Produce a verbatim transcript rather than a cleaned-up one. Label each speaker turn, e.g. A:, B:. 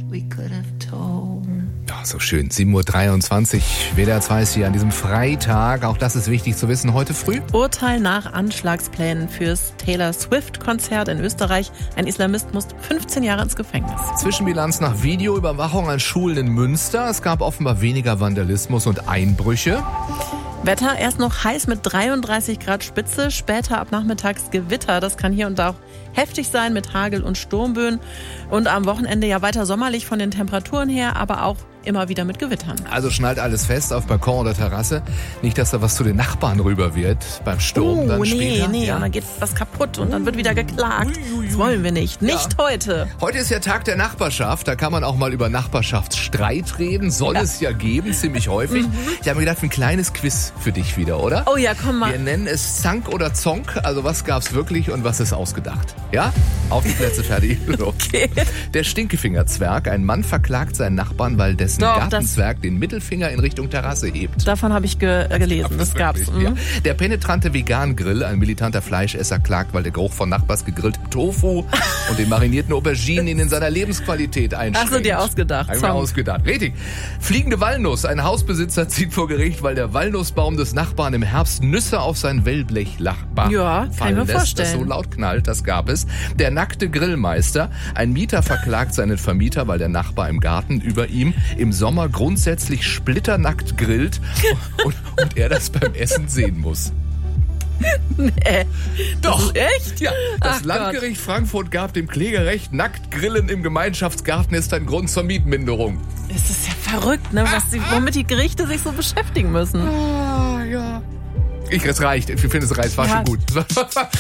A: we could have told.
B: Ja, so schön. sieben Uhr dreiundzwanzig, W D R zwei ist hier an diesem Freitag. Auch das ist wichtig zu wissen heute früh.
C: Urteil nach Anschlagsplänen fürs Taylor Swift-Konzert in Österreich. Ein Islamist muss fünfzehn Jahre ins Gefängnis.
B: Zwischenbilanz nach Videoüberwachung an Schulen in Münster. Es gab offenbar weniger Vandalismus und Einbrüche.
C: Wetter erst noch heiß mit dreiunddreißig Grad Spitze, später ab nachmittags Gewitter. Das kann hier und da auch heftig sein mit Hagel und Sturmböen. Und am Wochenende ja weiter sommerlich von den Temperaturen her, aber auch immer wieder mit Gewittern.
B: Also schnallt alles fest auf Balkon oder Terrasse. Nicht, dass da was zu den Nachbarn rüber wird beim Sturm
C: Oh,
B: dann
C: nee,
B: später.
C: nee,
B: Ja.
C: und dann geht was kaputt und dann wird wieder geklagt. Das wollen wir nicht. Nicht heute.
B: Heute ist ja Tag der Nachbarschaft. Da kann man auch mal über Nachbarschaftsstreit reden. Soll
C: Ja.
B: es ja geben, ziemlich häufig. Ich habe mir gedacht, ein kleines Quiz für dich wieder, oder?
C: Oh ja, komm
B: Wir
C: mal.
B: nennen es Zank oder Zonk. Also was gab's wirklich und was ist ausgedacht? Ja? Auf die Plätze, fertig.
C: Okay.
B: Der Stinkefingerzwerg. Ein Mann verklagt seinen Nachbarn, weil dessen
C: Doch,
B: Gartenzwerg den Mittelfinger in Richtung Terrasse hebt.
C: Davon habe ich ge äh, gelesen. Das gab's.
B: Wirklich, ja.
C: Mhm.
B: Der penetrante Vegan-Grill, ein militanter Fleischesser, klagt, weil der Geruch von Nachbars gegrilltem Tofu und den marinierten Auberginen ihn in seiner Lebensqualität einschränkt.
C: Hast du dir ausgedacht?
B: Haben wir
C: Zonk.
B: ausgedacht. Richtig. Fliegende Walnuss. Ein Hausbesitzer zieht vor Gericht, weil der Walnussbaum des Nachbarn im Herbst Nüsse auf sein Wellblechdach
C: Ja, kann ich
B: fallen
C: mir
B: lässt,
C: vorstellen.
B: das so laut knallt. Das gab es. Der nackte Grillmeister. Ein Mieter verklagt seinen Vermieter, weil der Nachbar im Garten über ihm im Sommer grundsätzlich splitternackt grillt und, und er das beim Essen sehen muss.
C: Nee.
B: Doch.
C: Echt?
B: Ja, das
C: Ach
B: Landgericht Frankfurt gab dem Kläger recht. Nackt grillen im Gemeinschaftsgarten ist ein Grund zur Mietminderung.
C: Es ist ja verrückt, ne, was die, womit die Gerichte sich so beschäftigen müssen.
B: Ah, ja. Ich, es reicht. Ich finde, es reicht. War
C: Ja.
B: schon gut.